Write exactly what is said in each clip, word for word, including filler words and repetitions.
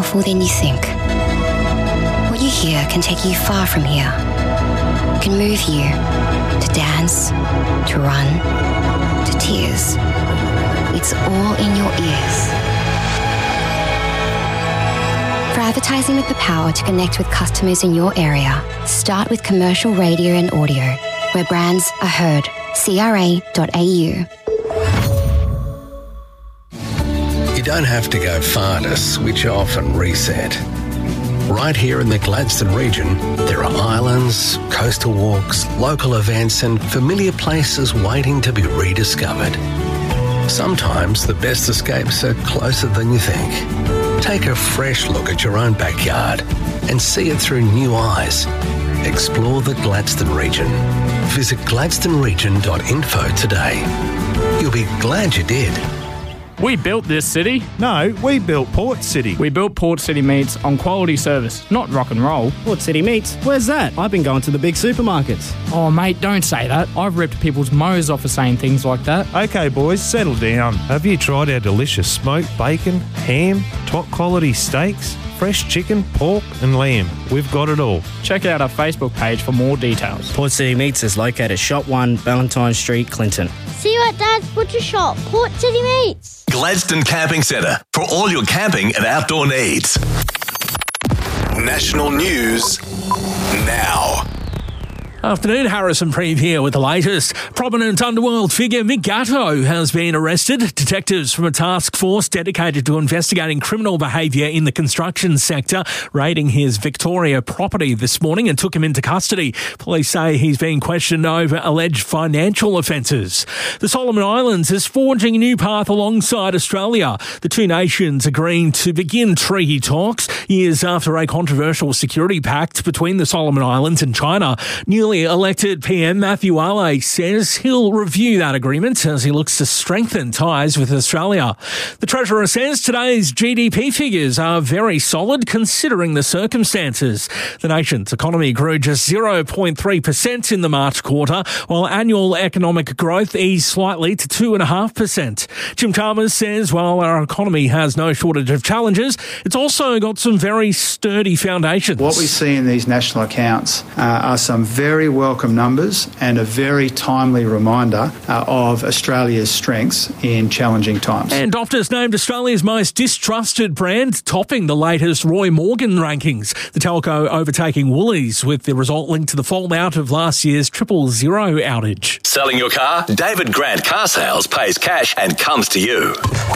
powerful than you think. What you hear can take you far from here. It can move you to dance, to run, to tears. It's all in your ears. For advertising with the power to connect with customers in your area, start with commercial radio and audio, where brands are heard. C R A dot A U. You don't have to go far to switch off and reset. Right here in the Gladstone region, there are islands, coastal walks, local events and familiar places waiting to be rediscovered. Sometimes the best escapes are closer than you think. Take a fresh look at your own backyard and see it through new eyes. Explore the Gladstone region. Visit gladstone region dot info today. You'll be glad you did. We built this city. No, we built Port City. We built Port City Meats on quality service, not rock and roll. Port City Meats? Where's that? I've been going to the big supermarkets. Oh, mate, don't say that. I've ripped people's mows off for saying things like that. Okay, boys, settle down. Have you tried our delicious smoked bacon, ham, top quality steaks, fresh chicken, pork and lamb? We've got it all. Check out our Facebook page for more details. Port City Meats is located Shop one, Valentine Street, Clinton. See you at Dad's Butcher Shop, Port City Meats. Gladstone Camping Centre for all your camping and outdoor needs. National news now. Afternoon, Harrison Preeve here with the latest. Prominent underworld figure Mick Gatto has been arrested. Detectives from a task force dedicated to investigating criminal behaviour in the construction sector raiding his Victoria property this morning and took him into custody. Police say he's being questioned over alleged financial offences. The Solomon Islands is forging a new path alongside Australia. The two nations agreeing to begin treaty talks years after a controversial security pact between the Solomon Islands and China. Newly elected P M Matthew Ale says he'll review that agreement as he looks to strengthen ties with Australia. The Treasurer says today's G D P figures are very solid considering the circumstances. The nation's economy grew just zero point three percent in the March quarter, while annual economic growth eased slightly to two point five percent. Jim Chalmers says while our economy has no shortage of challenges, it's also got some very sturdy foundations. What we see in these national accounts uh, are some very Very welcome numbers and a very timely reminder uh, of Australia's strengths in challenging times. And Optus named Australia's most distrusted brand, topping the latest Roy Morgan rankings. The telco overtaking Woolies with the result linked to the fallout of last year's triple zero outage. Selling your car? David Grant Car Sales pays cash and comes to you.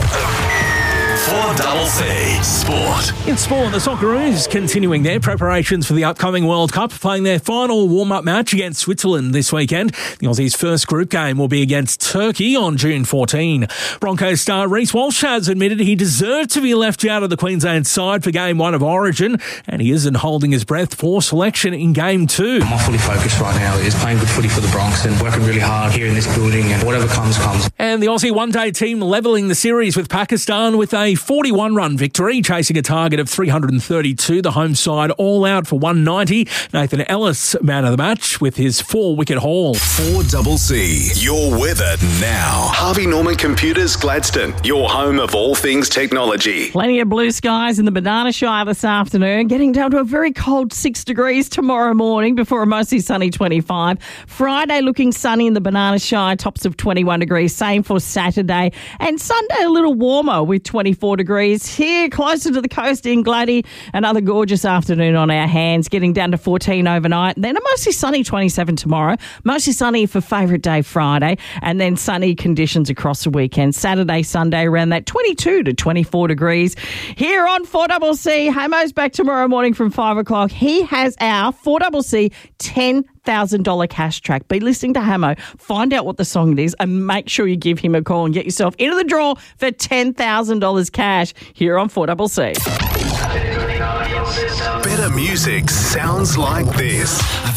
four C C Sport. In sport, the Socceroos continuing their preparations for the upcoming World Cup, playing their final warm-up match against Switzerland this weekend. The Aussies' first group game will be against Turkey on June fourteenth. Broncos star Reece Walsh has admitted he deserved to be left out of the Queensland side for Game one of Origin, and he isn't holding his breath for selection in Game two. My fully focused right now is playing good footy for the Bronx and working really hard here in this building, and whatever comes, comes. And the Aussie one-day team levelling the series with Pakistan with a forty-one run victory, chasing a target of three hundred thirty-two. The home side all out for one ninety. Nathan Ellis, man of the match, with his four-wicket haul. four C C, your weather now. Harvey Norman Computers Gladstone, your home of all things technology. Plenty of blue skies in the Banana Shire this afternoon, getting down to a very cold six degrees tomorrow morning before a mostly sunny twenty-five. Friday looking sunny in the Banana Shire, tops of twenty-one degrees. Same for Saturday. And Sunday a little warmer with twenty-four degrees. Here closer to the coast in Gladdy, another gorgeous afternoon on our hands, getting down to fourteen overnight. Then a mostly sunny twenty-seven tomorrow, mostly sunny for favourite day Friday, and then sunny conditions across the weekend. Saturday, Sunday around that twenty-two to twenty-four degrees. Here on four C C, Hamo's back tomorrow morning from five o'clock. He has our four C C ten thousand dollars cash track. Be listening to Hamo, find out what the song is, and make sure you give him a call and get yourself into the draw for ten thousand dollars cash here on four C C. Better music sounds like this.